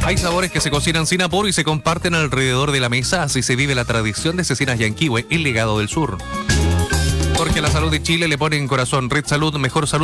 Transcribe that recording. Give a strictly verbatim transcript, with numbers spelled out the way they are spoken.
Hay sabores que se cocinan sin apuro y se comparten alrededor de la mesa, así se vive la tradición de Cecinas Yanquihue, el legado del sur. Porque a la salud de Chile le ponen corazón. Red Salud, mejor salud.